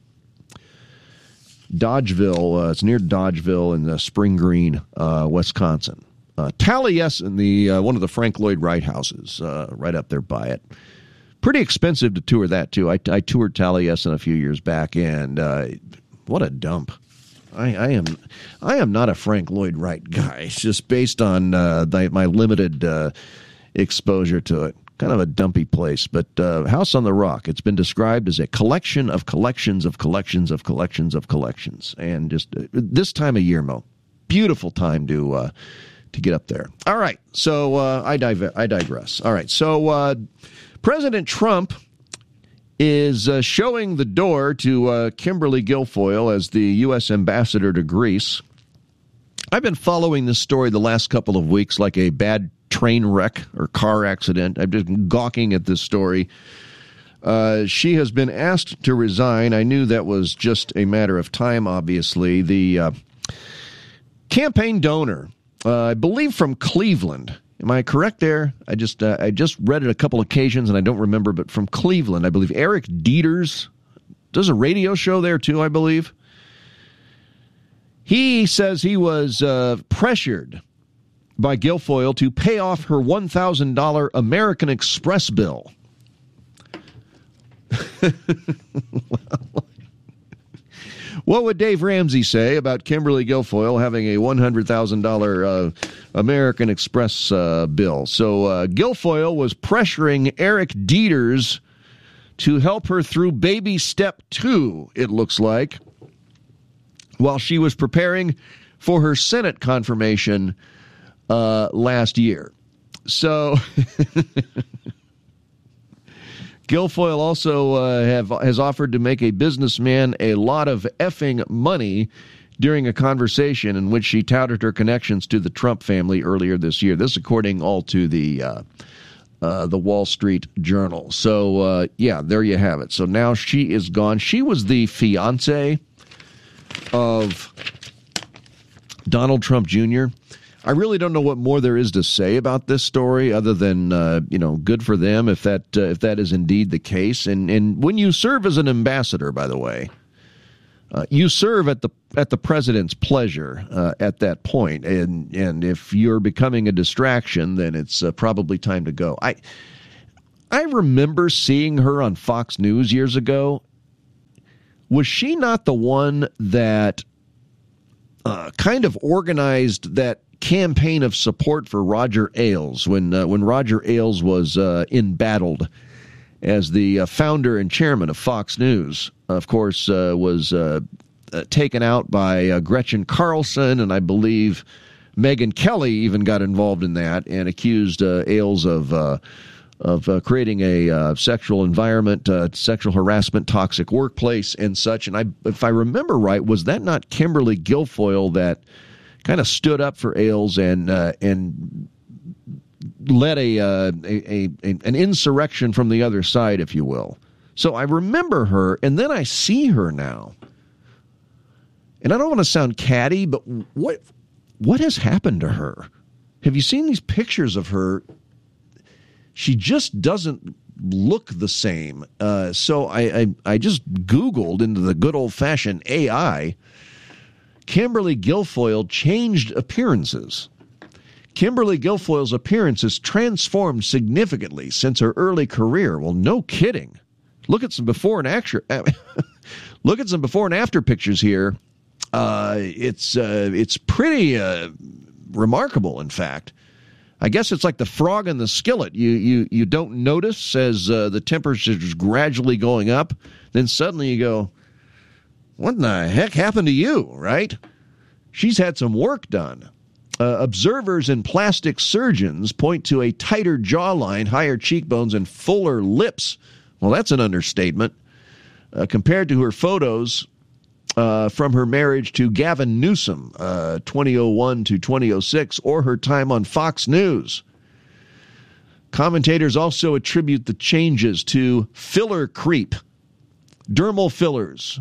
Dodgeville. Uh, it's near Dodgeville in uh, Spring Green, uh, Wisconsin. Uh, Taliesin, the uh, one of the Frank Lloyd Wright houses, uh, right up there by it. Pretty expensive to tour that too. I, I toured Taliesin a few years back, and uh, what a dump! I, I am I am not a Frank Lloyd Wright guy. It's just based on uh, the, my limited uh, exposure to it. Kind of a dumpy place, but uh, House on the Rock. It's been described as a collection of collections of collections of collections of collections, and just uh, this time of year, Mo, beautiful time to. Uh, to get up there. All right, so uh, I, dive- I digress. All right, so uh, President Trump is uh, showing the door to uh, Kimberly Guilfoyle as the U S ambassador to Greece. I've been following this story the last couple of weeks like a bad train wreck or car accident. I've been gawking at this story. Uh, she has been asked to resign. I knew that was just a matter of time, obviously. The uh, campaign donor, Uh, I believe from Cleveland. Am I correct there? I just uh, I just read it a couple occasions and I don't remember, but from Cleveland, I believe Eric Dieters does a radio show there too, I believe. He says he was uh, pressured by Guilfoyle to pay off her one thousand dollars American Express bill. What would Dave Ramsey say about Kimberly Guilfoyle having a one hundred thousand dollars uh, American Express uh, bill? So uh, Guilfoyle was pressuring Eric Dieters to help her through baby step two, it looks like, while she was preparing for her Senate confirmation uh, last year. so Guilfoyle also uh, have has offered to make a businessman a lot of effing money during a conversation in which she touted her connections to the Trump family earlier this year. This, according all to the uh, uh, the Wall Street Journal. So, uh, yeah, there you have it. So now she is gone. She was the fiance of Donald Trump Junior I really don't know what more there is to say about this story other than, uh, you know, good for them if that uh, if that is indeed the case. And and when you serve as an ambassador, by the way, uh, you serve at the at the president's pleasure uh, at that point. And and if you're becoming a distraction, then it's uh, probably time to go. I I remember seeing her on Fox News years ago. Was she not the one that uh, kind of organized that campaign of support for Roger Ailes when uh, when Roger Ailes was uh, embattled as the uh, founder and chairman of Fox News? Of course, uh, was uh, uh, taken out by uh, Gretchen Carlson, and I believe Megyn Kelly even got involved in that and accused uh, Ailes of uh, of uh, creating a uh, sexual environment, uh, sexual harassment, toxic workplace, and such. And I, if I remember right, was that not Kimberly Guilfoyle that kind of stood up for Ailes and uh, and led a, uh, a, a an insurrection from the other side, if you will? So I remember her, and then I see her now, and I don't want to sound catty, but what what has happened to her? Have you seen these pictures of her? She just doesn't look the same. Uh, so I, I I just Googled into the good old fashioned A I. Kimberly Guilfoyle changed appearances. Kimberly Guilfoyle's appearance has transformed significantly since her early career. Well, no kidding. Look at some before and after. Look at some before and after pictures here. Uh, it's uh, it's pretty uh, remarkable. In fact, I guess it's like the frog in the skillet. You you you don't notice as uh, the temperature is gradually going up. Then suddenly you go, what in the heck happened to you, right? She's had some work done. Uh, observers and plastic surgeons point to a tighter jawline, higher cheekbones, and fuller lips. Well, that's an understatement. Uh, compared to her photos uh, from her marriage to Gavin Newsom, uh, twenty oh one to twenty oh six, or her time on Fox News. Commentators also attribute the changes to filler creep, dermal fillers,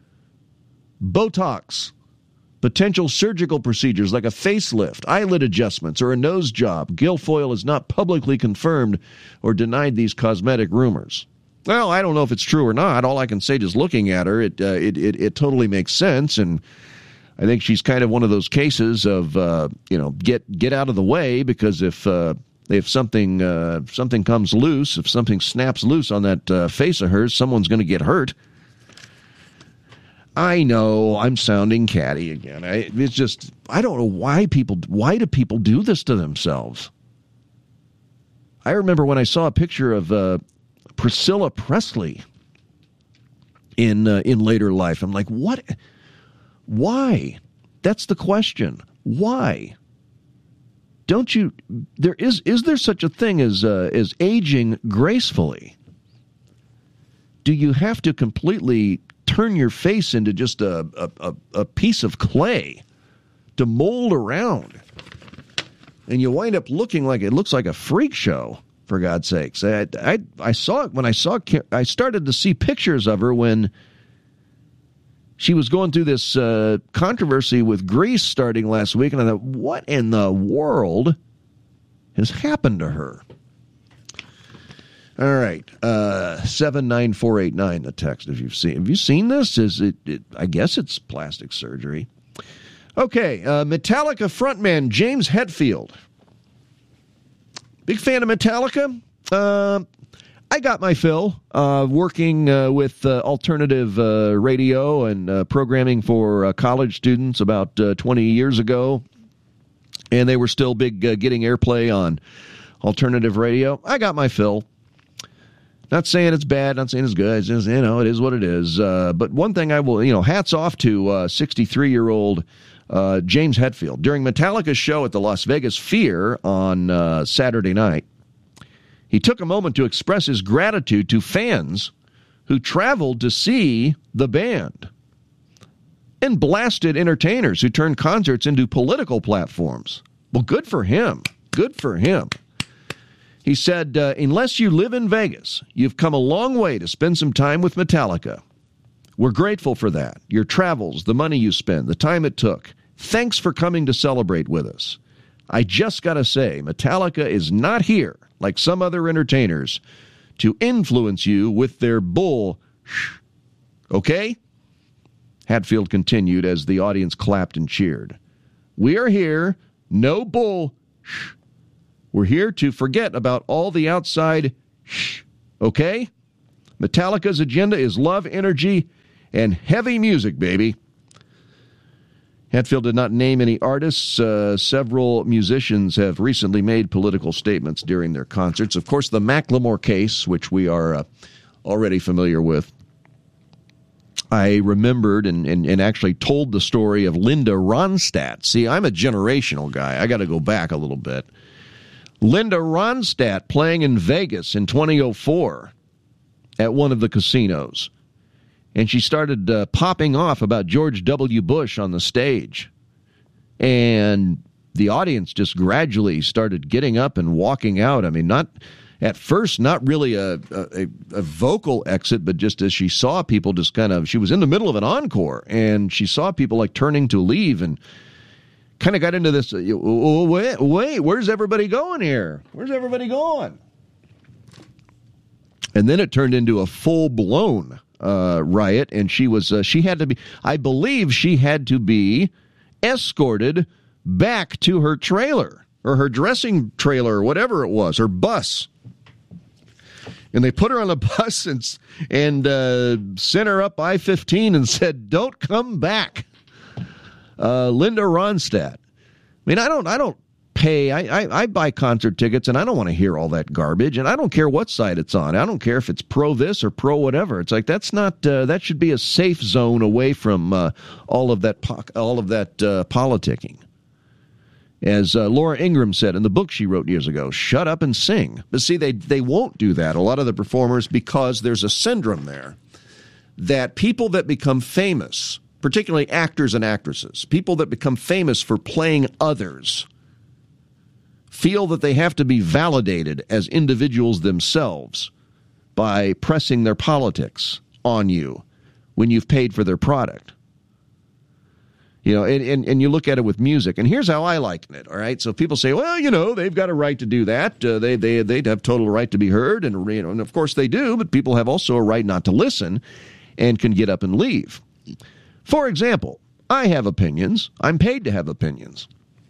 Botox, potential surgical procedures like a facelift, eyelid adjustments, or a nose job. Guilfoyle has not publicly confirmed or denied these cosmetic rumors. Well, I don't know if it's true or not. All I can say, just looking at her, it uh, it, it it totally makes sense, and I think she's kind of one of those cases of uh, you know get get out of the way, because if uh, if something uh, something comes loose, if something snaps loose on that uh, face of hers, someone's going to get hurt. I know I'm sounding catty again. I, it's just, I don't know why people, why do people do this to themselves? I remember when I saw a picture of uh, Priscilla Presley in uh, in later life. I'm like, what? Why? That's the question. Why? Don't you? There is is there such a thing as uh, as aging gracefully? Do you have to completely turn your face into just a, a, a piece of clay to mold around, and you wind up looking like, it looks like a freak show, for God's sakes? I, I, I saw it when I saw, I started to see pictures of her when she was going through this uh, controversy with Greece starting last week, and I thought, what in the world has happened to her? All right, uh, seven nine four eight nine. The text. If you've seen, have you seen this? Is it? it I guess it's plastic surgery. Okay, uh, Metallica frontman James Hetfield. Big fan of Metallica. Uh, I got my fill uh, working uh, with uh, alternative uh, radio and uh, programming for uh, college students about uh, twenty years ago, and they were still big uh, getting airplay on alternative radio. I got my fill. Not saying it's bad, not saying it's good. It's just, you know, it is what it is. Uh, but one thing I will, you know, hats off to uh, sixty-three-year-old Uh, James Hetfield, during Metallica's show at the Las Vegas Sphere on uh, Saturday night, he took a moment to express his gratitude to fans who traveled to see the band and blasted entertainers who turned concerts into political platforms. Well, good for him. Good for him. He said, uh, unless you live in Vegas, you've come a long way to spend some time with Metallica. We're grateful for that. Your travels, the money you spend, the time it took. Thanks for coming to celebrate with us. I just got to say, Metallica is not here, like some other entertainers, to influence you with their bull. Okay? Hatfield continued as the audience clapped and cheered. We are here, no bull. We're here to forget about all the outside. Okay? Metallica's agenda is love, energy, and heavy music, baby. Hatfield did not name any artists. Uh, several musicians have recently made political statements during their concerts. Of course, the Macklemore case, which we are uh, already familiar with. I remembered and, and, and actually told the story of Linda Ronstadt. See, I'm a generational guy. I got to go back a little bit. Linda Ronstadt playing in Vegas in twenty oh four at one of the casinos. And she started uh, popping off about George W. Bush on the stage. And the audience just gradually started getting up and walking out. I mean, not at first, not really a, a, a vocal exit, but just as she saw people just kind of, she was in the middle of an encore, and she saw people like turning to leave and kind of got into this, uh, wait, wait, where's everybody going here? Where's everybody going? And then it turned into a full-blown Uh, riot, and she was uh, she had to be, I believe she had to be escorted back to her trailer or her dressing trailer or whatever it was, her bus. And they put her on a bus and and uh, sent her up I fifteen and said, "Don't come back." Uh, Linda Ronstadt. I mean, I don't I don't pay. I, I I buy concert tickets, and I don't want to hear all that garbage, and I don't care what side it's on. I don't care if it's pro this or pro whatever. It's like that's not uh, that should be a safe zone away from uh, all of that po- all of that uh, politicking. As uh, Laura Ingraham said in the book she wrote years ago, "Shut up and sing." But see, they they won't do that. A lot of the performers, because there's a syndrome there that people that become famous, particularly actors and actresses, people that become famous for playing others, feel that they have to be validated as individuals themselves by pressing their politics on you when you've paid for their product. You know, and, and, and you look at it with music, and here's how I liken it, all right? So people say, well, you know, they've got a right to do that. Uh, they, they, they'd have total right to be heard, and, you know, and of course they do, but people have also a right not to listen and can get up and leave. For example, I have opinions. I'm paid to have opinions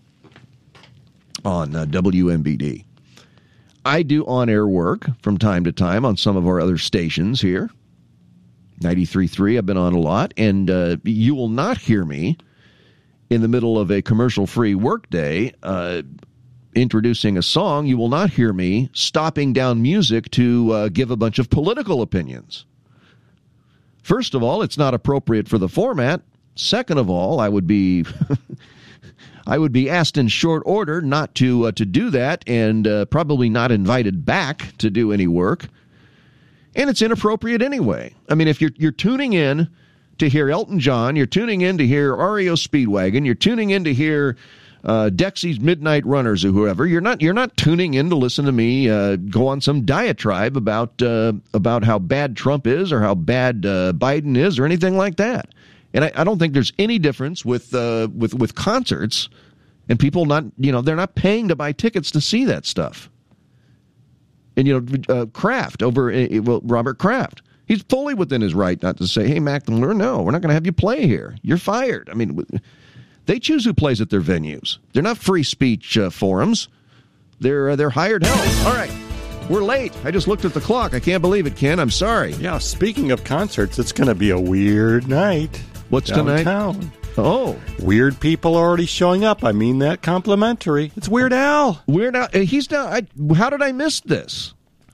on uh, W M B D. I do on-air work from time to time on some of our other stations here. ninety-three point three, I've been on a lot, and uh, you will not hear me in the middle of a commercial-free workday uh, introducing a song. You will not hear me stopping down music to uh, give a bunch of political opinions. First of all, it's not appropriate for the format. Second of all, I would be... I would be asked in short order not to uh, to do that, and uh, probably not invited back to do any work. And it's inappropriate anyway. I mean, if you're you're tuning in to hear Elton John, you're tuning in to hear R E O Speedwagon, you're tuning in to hear uh, Dexy's Midnight Runners or whoever, you're not you're not tuning in to listen to me uh, go on some diatribe about uh, about how bad Trump is or how bad uh, Biden is or anything like that. And I, I don't think there's any difference with uh, with with concerts and people not, you know, they're not paying to buy tickets to see that stuff. And, you know, uh, Kraft over, uh, well, Robert Kraft, he's fully within his right not to say, hey, Macklemore, no, we're not going to have you play here. You're fired. I mean, they choose who plays at their venues. They're not free speech uh, forums. They're uh, they're hired help. All right. We're late. I just looked at the clock. I can't believe it, Ken. I'm sorry. Yeah, speaking of concerts, it's going to be a weird night. What's downtown. Tonight? Oh. Weird people already showing up. I mean that complimentary. It's Weird Al. Weird Al. He's down. I, how did I miss this?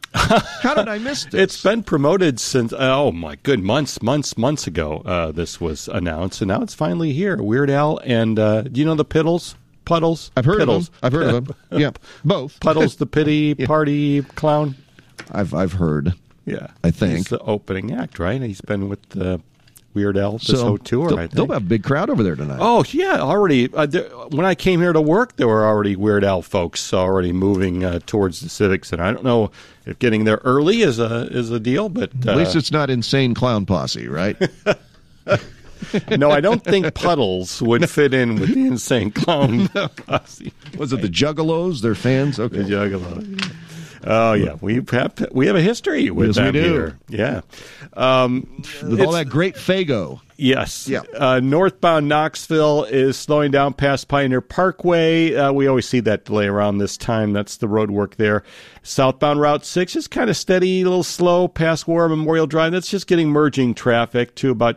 How did I miss this? It's been promoted since, oh my good, months, months, months ago uh, this was announced, and now it's finally here. Weird Al and, uh, do you know the Piddles? Puddles? I've heard Piddles. of them. I've heard of them. Yeah, both. Puddles, the pity Yeah. party clown. I've I've heard. Yeah. I think. He's the opening act, right? He's been with uh, Weird Al this So whole tour, they'll, I think. they'll have a big crowd over there tonight. Oh, yeah, already. Uh, there, when I came here to work, there were already Weird Al folks already moving uh, towards the Civic Center. I don't know if getting there early is a is a deal, but... Uh, At least it's not Insane Clown Posse, right? no, I don't think Puddles would fit in with the Insane Clown Posse. Was it the Juggalos? They're fans? Okay. The Juggalos. Oh, yeah. We have we have a history with Yes, them we do. here. Yeah. Um, With all that great Fago. Yes. Yeah. Uh, northbound Knoxville is slowing down past Pioneer Parkway. Uh, we always see that delay around this time. That's the road work there. Southbound Route six is kind of steady, a little slow past War Memorial Drive. That's just getting merging traffic to about